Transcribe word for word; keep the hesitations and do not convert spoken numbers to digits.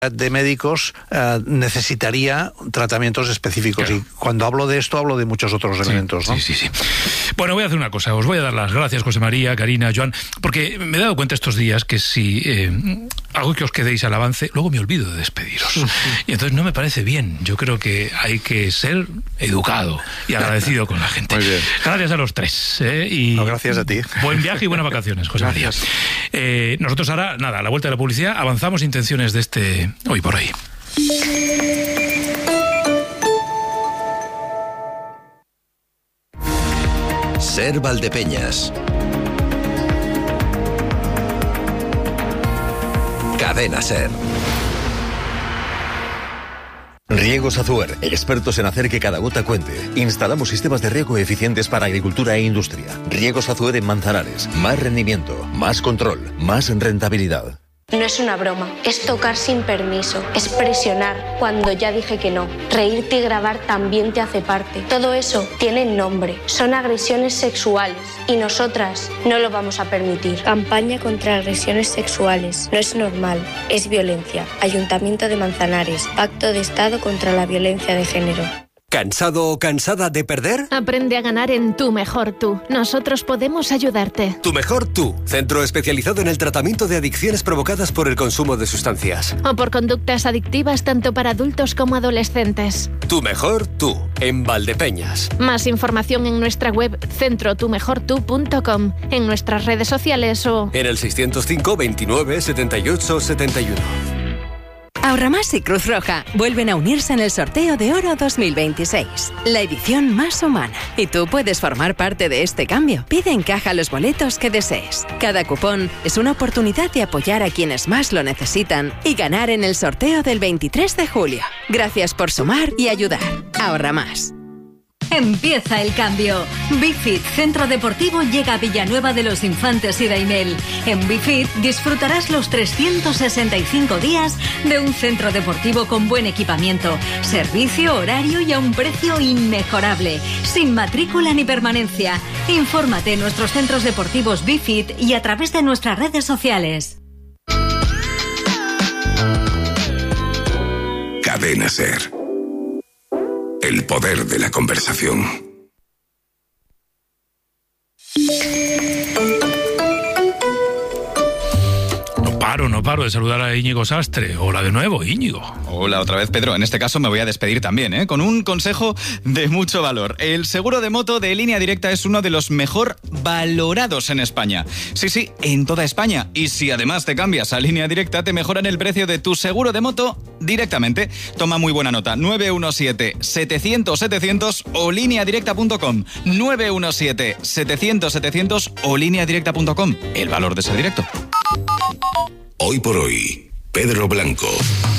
de médicos eh, necesitaría tratamientos específicos. Claro. Y cuando hablo de esto, hablo de muchos otros sí, elementos, ¿no? Sí, sí, sí. Bueno, voy a hacer una cosa. Os voy a dar las gracias, José María, Karina, Joan, porque me he dado cuenta estos días que si eh, hago que os quedéis al avance, luego me olvido de despediros. Y entonces no me parece bien. Yo creo que hay que ser educado y agradecido con la gente. Muy bien. Gracias a los tres. ¿eh? Y no, gracias a ti. Buen viaje y buenas vacaciones, José María. Eh, nosotros ahora, nada, a la vuelta de la publicidad, avanzamos intenciones de este Hoy por Hoy. Ser Valdepeñas. Cadena Ser. Riegos Azuer, expertos en hacer que cada gota cuente. Instalamos sistemas de riego eficientes para agricultura e industria. Riegos Azuer en Manzanares. Más rendimiento, más control, más rentabilidad. No es una broma, es tocar sin permiso, es presionar cuando ya dije que no. Reírte y grabar también te hace parte. Todo eso tiene nombre, son agresiones sexuales y nosotras no lo vamos a permitir. Campaña contra agresiones sexuales. No es normal, es violencia. Ayuntamiento de Manzanares, Pacto de Estado contra la Violencia de Género. ¿Cansado o cansada de perder? Aprende a ganar en Tu Mejor Tú. Nosotros podemos ayudarte. Tu Mejor Tú, centro especializado en el tratamiento de adicciones provocadas por el consumo de sustancias. O por conductas adictivas tanto para adultos como adolescentes. Tu Mejor Tú, en Valdepeñas. Más información en nuestra web centro tu mejor tú punto com, en nuestras redes sociales o... en el seiscientos cinco, veintinueve, setenta y ocho, setenta y uno. Ahorramás y Cruz Roja vuelven a unirse en el sorteo de Oro dos mil veintiséis, la edición más humana. Y tú puedes formar parte de este cambio. Pide en caja los boletos que desees. Cada cupón es una oportunidad de apoyar a quienes más lo necesitan y ganar en el sorteo del veintitrés de julio. Gracias por sumar y ayudar. Ahorra más. Empieza el cambio. Bifit Centro Deportivo llega a Villanueva de los Infantes y Daimel. En Bifit disfrutarás los trescientos sesenta y cinco días de un centro deportivo con buen equipamiento, servicio, horario y a un precio inmejorable, sin matrícula ni permanencia. Infórmate en nuestros centros deportivos Bifit y a través de nuestras redes sociales. Cadena Ser. El poder de la conversación. No paro, no paro de saludar a Íñigo Sastre. Hola de nuevo, Íñigo. Hola otra vez, Pedro. En este caso me voy a despedir también, ¿eh? Con un consejo de mucho valor. El seguro de moto de Línea Directa es uno de los mejor valorados en España. Sí, sí, en toda España. Y si además te cambias a Línea Directa, te mejoran el precio de tu seguro de moto directamente. Toma muy buena nota. nueve uno siete, setecientos, setecientos o línea directa punto com. nueve uno siete, setecientos, setecientos o línea directa punto com. El valor de ser directo. Hoy por hoy, Pedro Blanco.